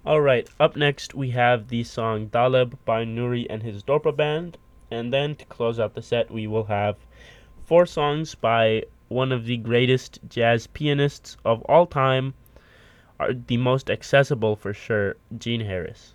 Alright, up next we have the song Daleb by Nuri and his Dorpa band. And then to close out the set, we will have four songs by one of the greatest jazz pianists of all time, the most accessible for sure, Gene Harris.